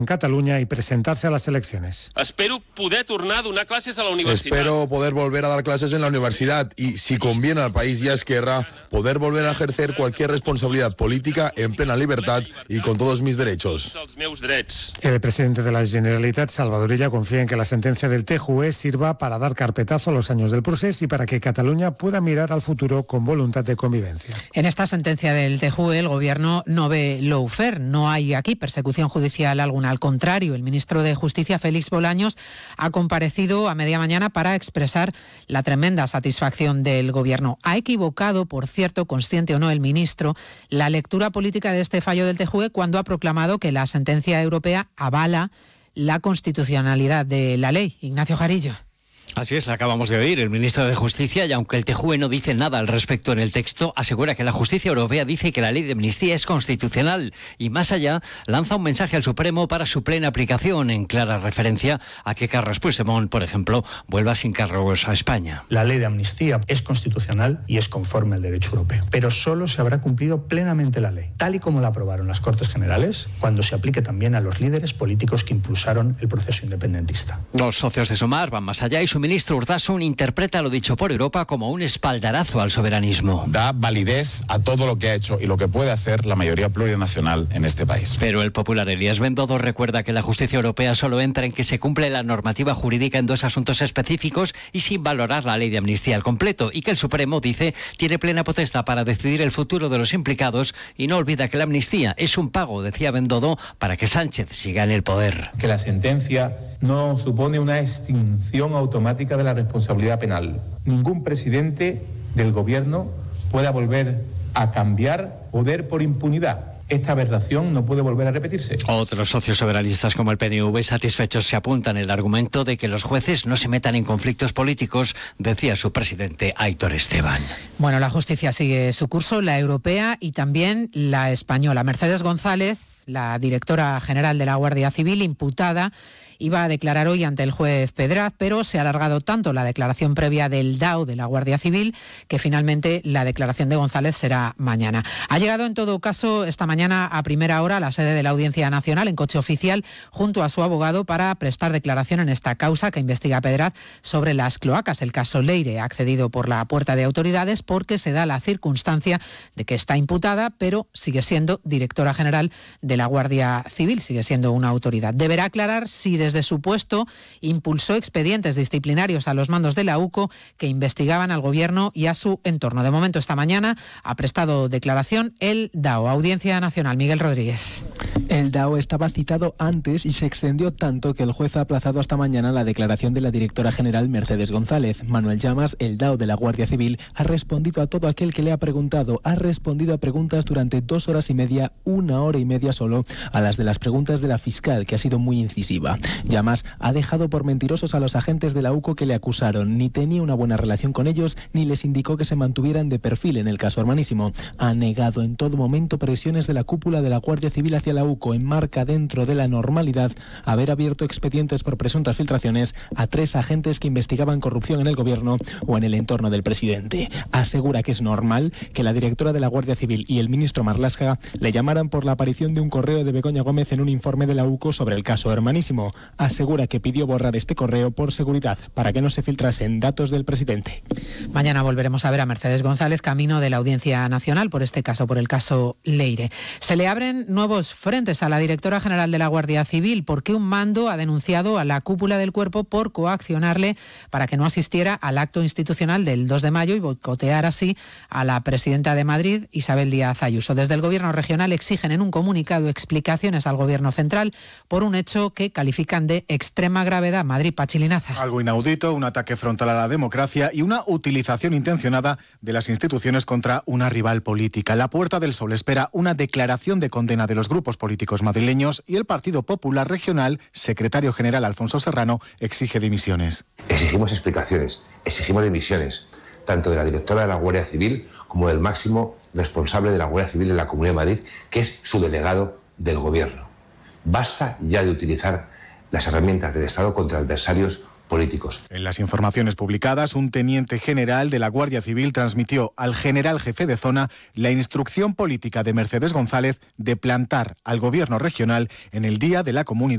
en Cataluña y presentarse a las elecciones. Espero poder tornar a donar clases a la universidad. Espero poder volver a dar clases en la universidad y, si conviene al país y a Esquerra, poder volver a ejercer cualquier responsabilidad política en plena libertad y con todos mis derechos. El presidente de la Generalitat, Salvador Illa, confía en que la sentencia del TJUE sirva para dar carpetazo a los años del procés y para que Cataluña pueda mirar al futuro con voluntad de convivencia. En esta sentencia del TJUE, el Gobierno no ve lawfare, no hay aquí persecución judicial alguna. Al contrario, el ministro de Justicia, Félix Bolaños, ha comparecido a media mañana para expresar la tremenda satisfacción del Gobierno. Ha equivocado, por cierto, consciente o no el ministro, la lectura política de este fallo del TJUE cuando ha proclamado que la sentencia europea avala la constitucionalidad de la ley. Ignacio Jarillo. Así es, la acabamos de oír. El ministro de Justicia, y aunque el TJUE no dice nada al respecto en el texto, asegura que la justicia europea dice que la ley de amnistía es constitucional y, más allá, lanza un mensaje al Supremo para su plena aplicación, en clara referencia a que Carles Puigdemont, por ejemplo, vuelva sin cargos a España. La ley de amnistía es constitucional y es conforme al derecho europeo, pero solo se habrá cumplido plenamente la ley, tal y como la aprobaron las Cortes Generales, cuando se aplique también a los líderes políticos que impulsaron el proceso independentista. Los socios de Sumar van más allá y su ministro Urtasun interpreta lo dicho por Europa como un espaldarazo al soberanismo. Da validez a todo lo que ha hecho y lo que puede hacer la mayoría plurinacional en este país. Pero el popular Elías Bendodo recuerda que la justicia europea solo entra en que se cumple la normativa jurídica en dos asuntos específicos y sin valorar la ley de amnistía al completo, y que el Supremo, dice, tiene plena potestad para decidir el futuro de los implicados y no olvida que la amnistía es un pago, decía Bendodo, para que Sánchez siga en el poder. Que la sentencia no supone una extinción automática de la responsabilidad penal. Ningún presidente del gobierno pueda volver a cambiar poder por impunidad. Esta aberración no puede volver a repetirse. Otros socios soberanistas como el PNV satisfechos se apuntan el argumento de que los jueces no se metan en conflictos políticos, decía su presidente Aitor Esteban. Bueno, la justicia sigue su curso, la europea y también la española. Mercedes González, la directora general de la Guardia Civil, imputada, iba a declarar hoy ante el juez Pedraz, pero se ha alargado tanto la declaración previa del DAO de la Guardia Civil que finalmente la declaración de González será mañana. Ha llegado en todo caso esta mañana a primera hora a la sede de la Audiencia Nacional en coche oficial junto a su abogado para prestar declaración en esta causa que investiga Pedraz sobre las cloacas, el caso Leire. Ha accedido por la puerta de autoridades porque se da la circunstancia de que está imputada, pero sigue siendo directora general de la Guardia Civil, sigue siendo una autoridad. Deberá aclarar si desde su puesto impulsó expedientes disciplinarios a los mandos de la UCO que investigaban al Gobierno y a su entorno. De momento, esta mañana ha prestado declaración el DAO, Audiencia Nacional. Miguel Rodríguez. El DAO estaba citado antes y se extendió tanto que el juez ha aplazado hasta mañana la declaración de la directora general Mercedes González. Manuel Llamas, el DAO de la Guardia Civil, ha respondido a todo aquel que le ha preguntado. Ha respondido a preguntas durante 2 horas y media, 1 hora y media solo, a las de las preguntas de la fiscal, que ha sido muy incisiva. Llamas ha dejado por mentirosos a los agentes de la UCO que le acusaron. Ni tenía una buena relación con ellos, ni les indicó que se mantuvieran de perfil en el caso Hermanísimo. Ha negado en todo momento presiones de la cúpula de la Guardia Civil hacia la UCO. Enmarca dentro de la normalidad haber abierto expedientes por presuntas filtraciones a 3 agentes que investigaban corrupción en el Gobierno o en el entorno del presidente. Asegura que es normal que la directora de la Guardia Civil y el ministro Marlaska le llamaran por la aparición de un correo de Begoña Gómez en un informe de la UCO sobre el caso Hermanísimo. Asegura que pidió borrar este correo por seguridad para que no se filtrasen datos del presidente. Mañana volveremos a ver a Mercedes González camino de la Audiencia Nacional por este caso, por el caso Leire. Se le abren nuevos frentes a la directora general de la Guardia Civil porque un mando ha denunciado a la cúpula del cuerpo por coaccionarle para que no asistiera al acto institucional del 2 de mayo y boicotear así a la presidenta de Madrid, Isabel Díaz Ayuso. Desde el Gobierno regional exigen en un comunicado explicaciones al Gobierno central por un hecho que califican de extrema gravedad. Madrid, Pachi Linaza. Algo inaudito, un ataque frontal a la democracia y una utilización intencionada de las instituciones contra una rival política. La Puerta del Sol espera una declaración de condena de los grupos políticos madrileños y el Partido Popular Regional, secretario general Alfonso Serrano, exige dimisiones. Exigimos explicaciones, exigimos dimisiones, tanto de la directora de la Guardia Civil como del máximo responsable de la Guardia Civil en la Comunidad de Madrid, que es su delegado del Gobierno. Basta ya de utilizar las herramientas del Estado contra adversarios políticos. En las informaciones publicadas, un teniente general de la Guardia Civil transmitió al general jefe de zona la instrucción política de Mercedes González de plantar al Gobierno regional en el Día de la Comunidad